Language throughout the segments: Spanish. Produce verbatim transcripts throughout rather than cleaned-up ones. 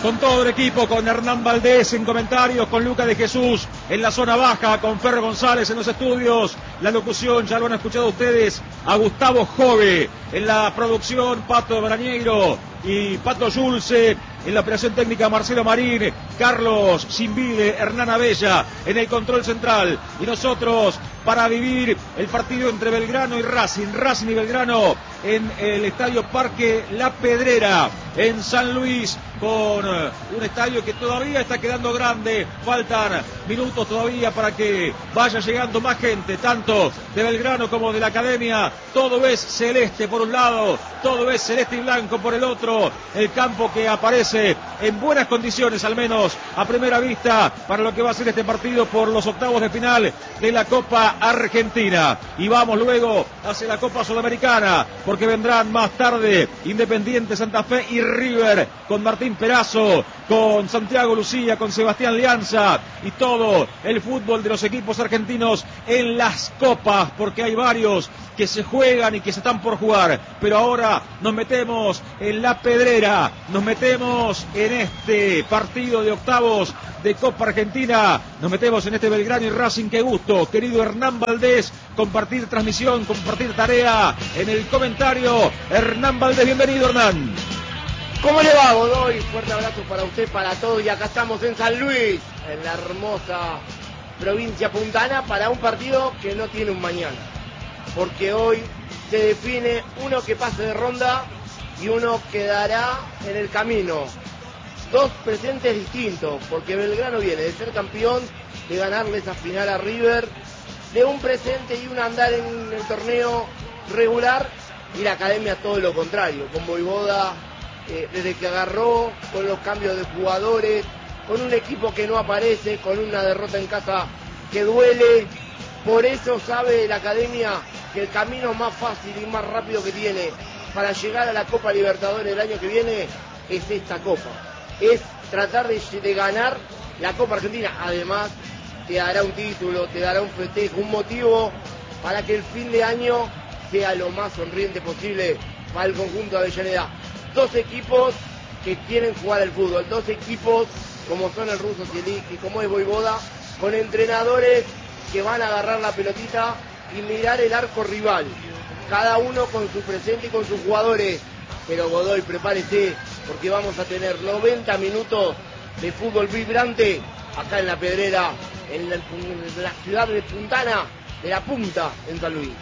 con todo el equipo, con Hernán Valdés en comentarios, con Luca de Jesús en la zona baja, con Fer González en los estudios, la locución, ya lo han escuchado ustedes, a Gustavo Jove en la producción, Pato Brañeiro y Pato Yulce, en la operación técnica Marcelo Marín, Carlos Simbide, Hernán Abella en el control central, y nosotros para vivir el partido entre Belgrano y Racing, Racing y Belgrano en el Estadio Parque La Pedrera en San Luis, con un estadio que todavía está quedando grande, faltan minutos todavía para que vaya llegando más gente, tanto de Belgrano como de la Academia. Todo es celeste por un lado, todo es celeste y blanco por el otro, el campo que aparece en buenas condiciones, al menos a primera vista, para lo que va a ser este partido por los octavos de final de la Copa Argentina. Y vamos luego hacia la Copa Sudamericana, porque vendrán más tarde Independiente Santa Fe y River, con Martín Perazo, con Santiago Lucía, con Sebastián Lianza, y todo el fútbol de los equipos argentinos en las copas, porque hay varios que se juegan y que se están por jugar. Pero ahora nos metemos en La Pedrera, nos metemos en este partido de octavos de Copa Argentina, nos metemos en este Belgrano y Racing. Qué gusto, querido Hernán Valdés, compartir transmisión, compartir tarea en el comentario. Hernán Valdés, bienvenido, Hernán. ¿Cómo le va, Godoy? Fuerte abrazo para usted, para todos, y acá estamos en San Luis, en la hermosa provincia puntana, para un partido que no tiene un mañana, porque hoy se define uno que pase de ronda y uno quedará en el camino. Dos presentes distintos, porque Belgrano viene de ser campeón, de ganarle esa final a River, de un presente y un andar en el torneo regular, y la Academia todo lo contrario, con Voivoda eh, desde que agarró, con los cambios de jugadores, con un equipo que no aparece, con una derrota en casa que duele. Por eso sabe la Academia que el camino más fácil y más rápido que tiene para llegar a la Copa Libertadores el año que viene es esta Copa. Es tratar de, de ganar la Copa Argentina. Además, te dará un título, te dará un festejo, un motivo para que el fin de año sea lo más sonriente posible para el conjunto de Avellaneda. Dos equipos que quieren jugar al fútbol, dos equipos como son el ruso Zielinski y como es Voivoda, con entrenadores que van a agarrar la pelotita y mirar el arco rival, cada uno con su presente y con sus jugadores. Pero Godoy, prepárese, porque vamos a tener noventa minutos de fútbol vibrante acá en La Pedrera, en la, en la ciudad de Puntana, de La Punta, en San Luis.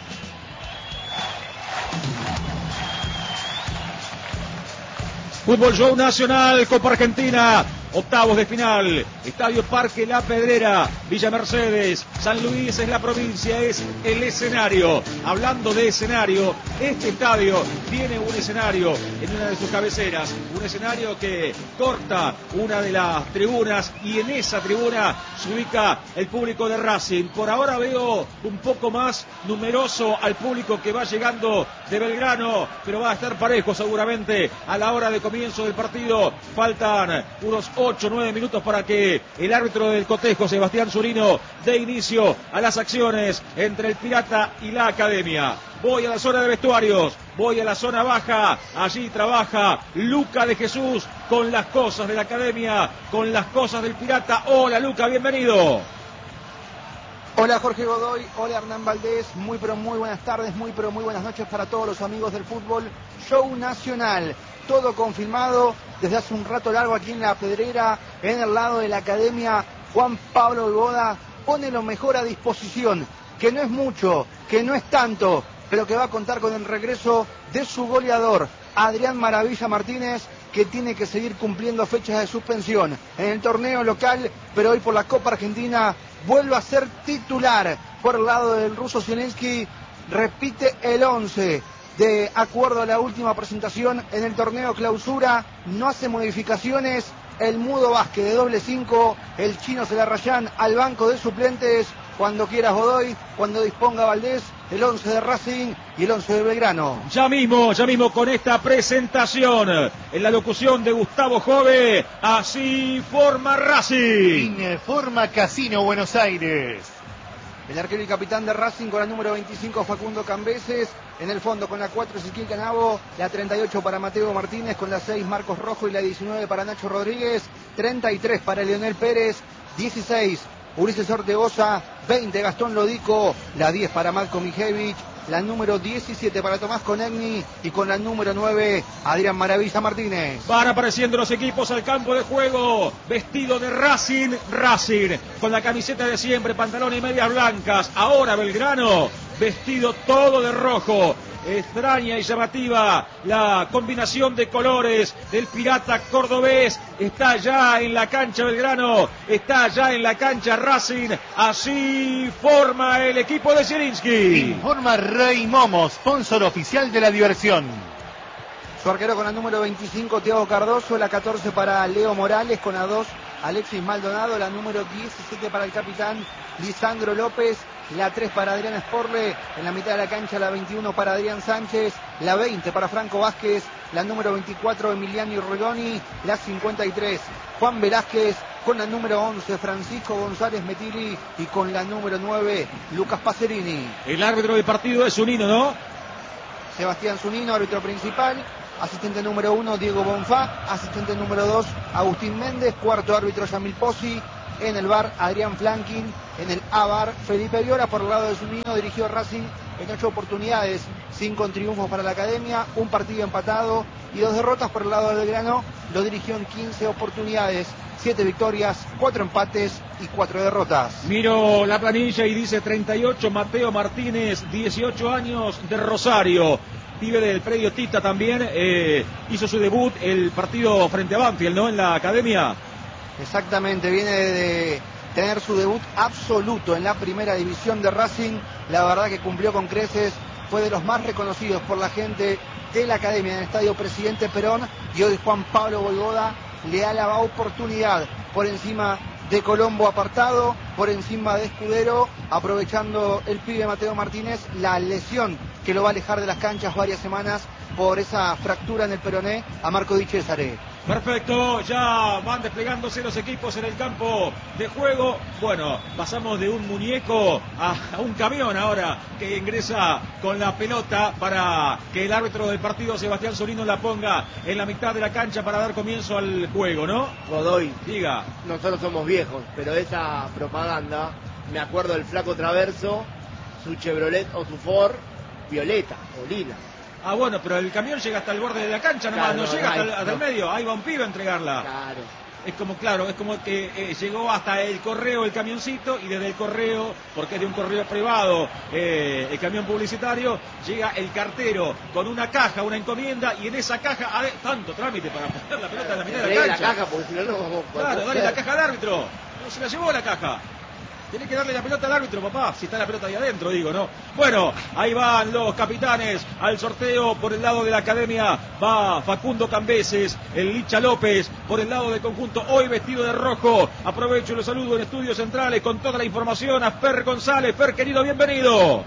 Fútbol Show Nacional, Copa Argentina, octavos de final, Estadio Parque La Pedrera, Villa Mercedes, San Luis es la provincia, es el escenario. Hablando de escenario, este estadio tiene un escenario en una de sus cabeceras, un escenario que corta una de las tribunas, y en esa tribuna se ubica el público de Racing. Por ahora veo un poco más numeroso al público que va llegando de Belgrano, pero va a estar parejo seguramente a la hora de comienzo del partido. Faltan unos ocho o nueve minutos para que el árbitro del cotejo, Sebastián Zurino, dé inicio a las acciones entre el Pirata y la Academia. Voy a la zona de vestuarios, voy a la zona baja, allí trabaja Luca de Jesús con las cosas de la Academia, con las cosas del Pirata. Hola Luca, bienvenido. Hola Jorge Godoy, hola Hernán Valdés, muy pero muy buenas tardes, muy pero muy buenas noches para todos los amigos del fútbol Show Nacional. Todo confirmado desde hace un rato largo aquí en La Pedrera, en el lado de la Academia. Juan Pablo Voivoda pone lo mejor a disposición, que no es mucho, que no es tanto, pero que va a contar con el regreso de su goleador, Adrián Maravilla Martínez, que tiene que seguir cumpliendo fechas de suspensión en el torneo local, pero hoy por la Copa Argentina vuelve a ser titular por el lado del ruso Zielinski. Repite el once de acuerdo a la última presentación en el torneo clausura, no hace modificaciones. El Mudo Vázquez de doble cinco, el chino Celarrayán al banco de suplentes. Cuando quieras Godoy, cuando disponga Valdés, el once de Racing y el once de Belgrano. Ya mismo, ya mismo con esta presentación, en la locución de Gustavo Jove, así forma Racing. Forma Casino Buenos Aires. El arquero y capitán de Racing con la número veinticinco Facundo Cambeses. En el fondo con la cuatro Ezequiel Canavo, la treinta y ocho para Mateo Martínez, con la seis Marcos Rojo y la diecinueve para Nacho Rodríguez, treinta y tres para Leonel Pérez, dieciséis Ulises Ortegoza, veinte Gastón Lodico, la diez para Marco Mijevich, la número diecisiete para Tomás Conegni y con la número nueve Adrián Maravilla Martínez. Van apareciendo los equipos al campo de juego, vestido de Racing, Racing, con la camiseta de siempre, pantalón y medias blancas. Ahora Belgrano, vestido todo de rojo. Extraña y llamativa la combinación de colores del pirata cordobés. Está ya en la cancha Belgrano, está ya en la cancha Racing. Así forma el equipo de Zielinski. Informa Rey Momo, sponsor oficial de la diversión. Su arquero con la número veinticinco Thiago Cardoso, la catorce para Leo Morales, con la dos Alexis Maldonado, la número diecisiete para el capitán Lisandro López, la tres para Adrián Sporle, en la mitad de la cancha la veintiuno para Adrián Sánchez, la veinte para Franco Vázquez, la número veinticuatro Emiliano Roloni, la cincuenta y tres Juan Velázquez, con la número once Francisco González Metili y con la número nueve Lucas Pacerini. El árbitro del partido es Zunino, ¿no? Sebastián Zunino, árbitro principal. Asistente número uno, Diego Bonfá. Asistente número dos, Agustín Méndez. Cuarto árbitro, Yamil Pozzi. En el bar, Adrián Flankin. En el A-bar, Felipe Viola. Por el lado de Zunino, dirigió Racing en ocho oportunidades. Cinco triunfos para la academia, un partido empatado y dos derrotas. Por el lado del Belgrano, lo dirigió en quince oportunidades. Siete victorias, cuatro empates y cuatro derrotas. Miro la planilla y dice treinta y ocho Mateo Martínez, dieciocho años, de Rosario. Pibe del predio Tita también, eh, hizo su debut el partido frente a Banfield, ¿no? En la academia. Exactamente, viene de tener su debut absoluto en la primera división de Racing. La verdad que cumplió con creces, fue de los más reconocidos por la gente de la academia en el estadio Presidente Perón, y hoy Juan Pablo Voivoda le da la oportunidad por encima de Colombo apartado, por encima de Escudero, aprovechando el pibe Mateo Martínez la lesión que lo va a alejar de las canchas varias semanas por esa fractura en el peroné a Marco Di Cesare. Perfecto, ya van desplegándose los equipos en el campo de juego. Bueno, pasamos de un muñeco a, a un camión ahora que ingresa con la pelota para que el árbitro del partido, Sebastián Zunino, la ponga en la mitad de la cancha para dar comienzo al juego, ¿no? Godoy, diga. Nosotros somos viejos, pero esa propaganda, me acuerdo del Flaco Traverso, su Chevrolet o su Ford, violeta o lila. Ah, bueno, pero el camión llega hasta el borde de la cancha nomás, Claro, no, no, llega hasta, no, el, hasta el no. medio, ahí va un pibe a entregarla. Claro. Es como, claro, es como que eh, llegó hasta el correo el camioncito, y desde el correo, porque es de un correo privado, eh, el camión publicitario, llega el cartero con una caja, una encomienda, y en esa caja, ade- tanto trámite para poner la pelota en la mitad de la Entregue cancha. la caja, porque si no, no vamos a Claro, dale la caja al árbitro. No se la llevó la caja. Tiene que darle la pelota al árbitro, papá, si está la pelota ahí adentro, digo, ¿no? Bueno, ahí van los capitanes al sorteo. Por el lado de la academia va Facundo Cambeses, el Licha López, por el lado del conjunto, hoy vestido de rojo. Aprovecho y los saludo en Estudios Centrales con toda la información a Fer González. Fer, querido, bienvenido.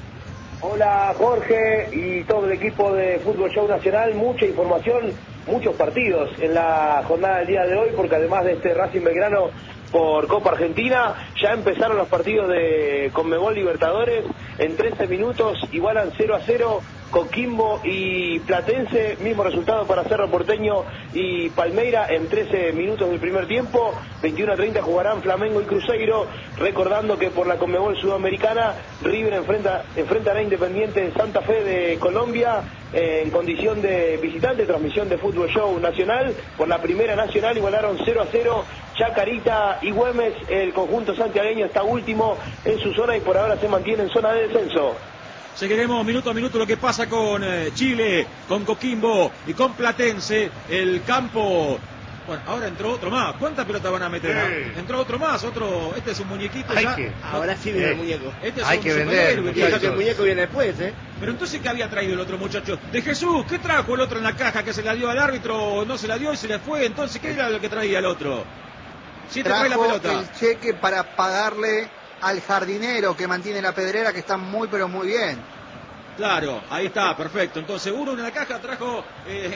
Hola Jorge y todo el equipo de Fútbol Show Nacional, mucha información, muchos partidos en la jornada del día de hoy, porque además de este Racing Belgrano por Copa Argentina, ya empezaron los partidos de Conmebol Libertadores. En trece minutos igualan cero a cero Coquimbo y Platense, mismo resultado para Cerro Porteño y Palmeira en trece minutos del primer tiempo. veintiuno a treinta jugarán Flamengo y Cruzeiro, recordando que por la Conmebol Sudamericana River enfrenta, enfrentará a Independiente en Santa Fe de Colombia eh, en condición de visitante. Transmisión de Fútbol Show Nacional. Por la Primera Nacional igualaron cero a cero Chacarita y Güemes. El conjunto santiagueño está último en su zona y por ahora se mantiene en zona de descenso. Seguiremos minuto a minuto lo que pasa con eh, Chile, con Coquimbo y con Platense. El campo... Bueno, ahora entró otro más. ¿Cuántas pelotas van a meter? Sí. Entró otro más, otro... Este es un muñequito Hay ya. que- Ahora sí viene Eh, el muñeco. Este es hay un que vender, superhéroe, Y eso muchacho. que el muñeco viene después, ¿eh? Pero entonces, ¿qué había traído el otro muchacho? De Jesús, ¿qué trajo el otro en la caja? ¿Que se la dio al árbitro? ¿No se la dio y se le fue? Entonces, ¿qué era lo que traía el otro? Si te trae la Trajo pelota. el cheque para pagarle al jardinero que mantiene la pedrera, que está muy pero muy bien. Claro, ahí está, perfecto. Entonces, uno en la caja trajo... Eh,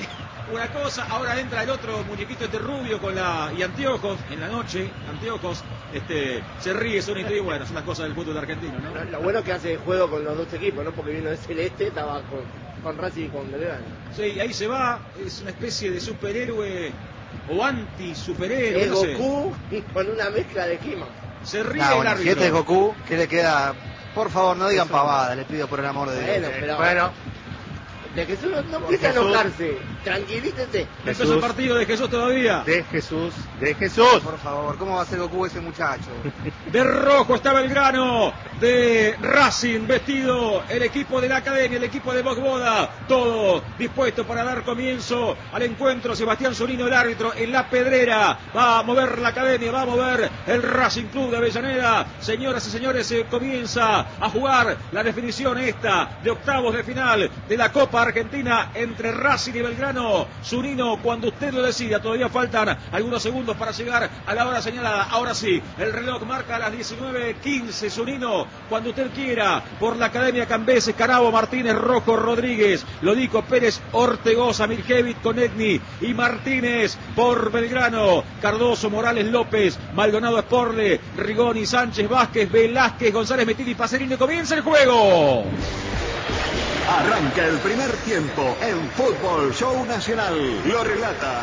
una cosa, ahora entra el otro muñequito este rubio con la y anteojos en la noche, anteojos, este, se ríe, son y bueno, son las cosas del fútbol argentino, ¿no? Lo, lo bueno que hace el juego con los dos equipos, ¿no? Porque vino de Celeste, estaba con, con Racing y con Belgrano. Sí, ahí se va, es una especie de superhéroe o anti-superhéroe, Es no sé. Goku con una mezcla de Kima. Se ríe Nah, el bueno, árbitro. si este es Goku, ¿qué le queda? Por favor, no digan pavada, le pido por el amor de Dios. Bueno, pero... Bueno, De Jesús no, no empieza a Jesús. enojarse, tranquilícese. No empezó el partido de Jesús todavía. de Jesús, de Jesús. Por favor, ¿cómo va a ser Goku ese muchacho? De rojo está Belgrano, de Racing vestido el equipo de la Academia, el equipo de Bogboda, todo dispuesto para dar comienzo al encuentro. Sebastián Zunino, el árbitro, en la pedrera, va a mover la Academia, va a mover el Racing Club de Avellaneda. Señoras y señores, se comienza a jugar la definición esta de octavos de final de la Copa Argentina entre Racing y Belgrano. Zunino, cuando usted lo decida, todavía faltan algunos segundos para llegar a la hora señalada. Ahora sí, el reloj marca las diecinueve quince. Zunino, cuando usted quiera, por la Academia Cambeses, Carabo, Martínez, Rojo, Rodríguez, Lodico, Pérez, Ortegoza, Mirjevich, Conegni y Martínez por Belgrano. Cardoso, Morales, López, Maldonado, Esporle, Rigoni, Sánchez, Vázquez, Velázquez, González, Metini y Pacerini. Comienza el juego. Arranca el primer tiempo en Fútbol Show Nacional. Lo relata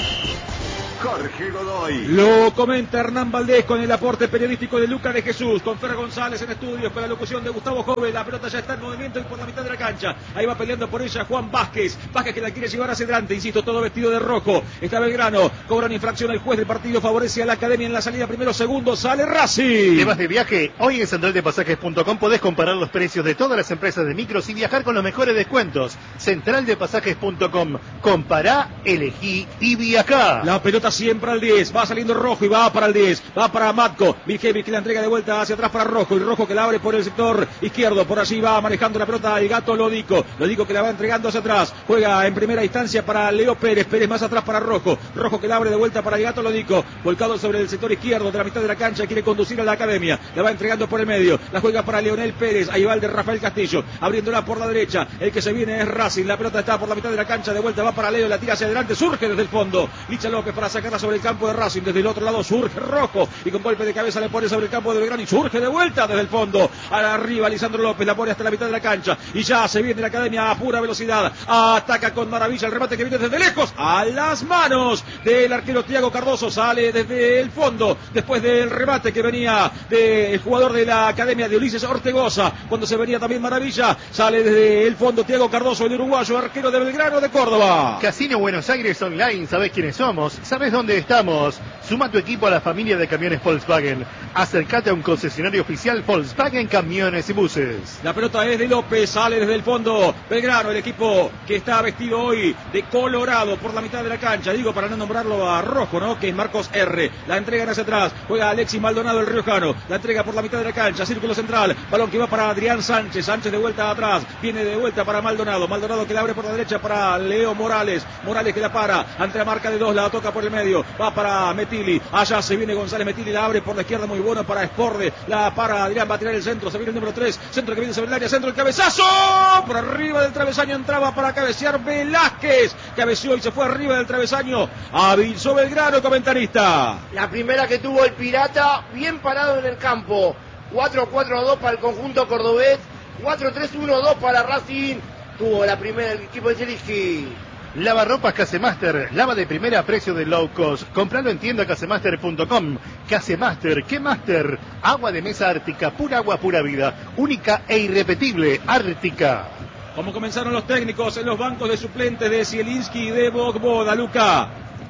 Jorge Godoy. Lo comenta Hernán Valdés con el aporte periodístico de Luca de Jesús, con Fer González en estudios, con la locución de Gustavo Jove. La pelota ya está en movimiento y por la mitad de la cancha. Ahí va peleando por ella Juan Vázquez. Vázquez que la quiere llevar hacia adelante, insisto, todo vestido de rojo. Está Belgrano, cobra una infracción el juez del partido, favorece a la Academia en la salida. Primero, segundo, sale Racing. ¿Te vas de viaje? Hoy en central de pasajes punto com podés comparar los precios de todas las empresas de micros y viajar con los mejores descuentos. central de pasajes punto com. Compará, elegí y viajá. La pelota siempre al diez, va saliendo Rojo y va para el diez, va para Matko, Mirjevich que la entrega de vuelta hacia atrás para Rojo, y Rojo que la abre por el sector izquierdo, por allí va manejando la pelota el gato Lodico, Lodico que la va entregando hacia atrás, juega en primera instancia para Leo Pérez, Pérez más atrás para Rojo, Rojo que la abre de vuelta para el gato Lodico, volcado sobre el sector izquierdo de la mitad de la cancha, quiere conducir a la Academia, la va entregando por el medio, la juega para Leonel Pérez, ahí va el de Rafael Castillo, abriéndola por la derecha, el que se viene es Racing, la pelota está por la mitad de la cancha, de vuelta va para Leo, la tira hacia adelante, surge desde el fondo, Licha López para sacarla sobre el campo de Racing, desde el otro lado surge Rojo y con golpe de cabeza le pone sobre el campo de Belgrano y surge de vuelta desde el fondo, arriba Lisandro López la pone hasta la mitad de la cancha y ya se viene la Academia a pura velocidad, ataca con maravilla el remate que viene desde lejos a las manos del arquero Thiago Cardoso, sale desde el fondo después del remate que venía del jugador de la Academia de Ulises Ortegoza, cuando se venía también maravilla, sale desde el fondo Thiago Cardoso, el uruguayo arquero de Belgrano de Córdoba. Casino Buenos Aires Online, ¿sabés quiénes somos? ¿Sabés dónde estamos? Suma tu equipo a la familia de camiones Volkswagen. Acércate a un concesionario oficial Volkswagen Camiones y Buses. La pelota es de López, sale desde el fondo Belgrano, el equipo que está vestido hoy de colorado por la mitad de la cancha, digo para no nombrarlo a Rojo, ¿no? Que es Marcos R. La entregan hacia atrás, juega Alexis Maldonado el riojano, la entrega por la mitad de la cancha, círculo central, balón que va para Adrián Sánchez, Sánchez de vuelta atrás, viene de vuelta para Maldonado, Maldonado que la abre por la derecha para Leo Morales, Morales que la para, ante la marca de dos, la toca por el medio, va para Metili, allá se viene González Metili, la abre por la izquierda, muy bueno para Esporle, la para Adrián, va a tirar el centro, se viene el número tres, centro que viene sobre el área, centro el cabezazo, por arriba del travesaño entraba para cabecear Velázquez, cabeció y se fue arriba del travesaño, avisó Belgrano, comentarista. La primera que tuvo el Pirata, bien parado en el campo, cuatro cuatro dos para el conjunto cordobés, cuatro tres uno dos para Racing, tuvo la primera el equipo de Zielinski. Lavarropas Casemaster, lava de primera a precio de low cost. Compralo en tienda casemaster punto com. Casemaster, ¿qué master? Agua de mesa Ártica, pura agua, pura vida. Única e irrepetible, Ártica. Como comenzaron los técnicos en los bancos de suplentes de Zielinski y de Bogboda, Luca.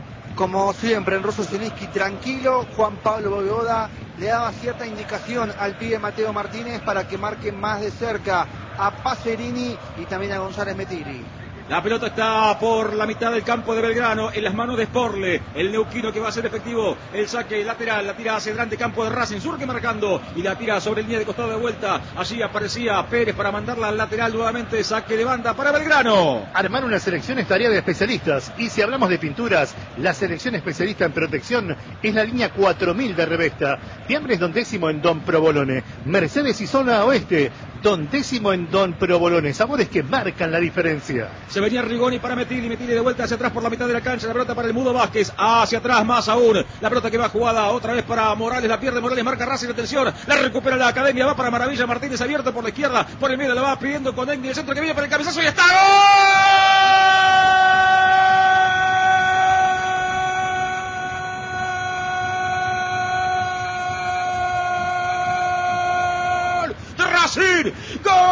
Como siempre, en Rosso Zielinski tranquilo, Juan Pablo Bogboda le daba cierta indicación al pibe Mateo Martínez para que marque más de cerca a Pacerini y también a González Metili. La pelota está por la mitad del campo de Belgrano, en las manos de Esporle, el neuquino que va a ser efectivo, el saque lateral, la tira hacia el grande campo de Racing, surge marcando y la tira sobre el línea de costado de vuelta, allí aparecía Pérez para mandarla al lateral nuevamente, saque de banda para Belgrano. Armar una selección es tarea de especialistas, y si hablamos de pinturas, la selección especialista en protección es la línea cuatro mil de Revesta, Fiambres Don Décimo en Don Provolone, Mercedes y Zona Oeste, Don Décimo en Don Provolone. Sabores que marcan la diferencia. Se venía Rigoni para Metilli, Metilli de vuelta hacia atrás por la mitad de la cancha, la pelota para el Mudo Vázquez, hacia atrás más aún, la pelota que va jugada otra vez para Morales, la pierde Morales, marca Racing, atención, la recupera la Academia, va para Maravilla, Martínez abierto por la izquierda, por el medio la va pidiendo con Egni, el centro que viene para el cabezazo y está ¡gol! Racing,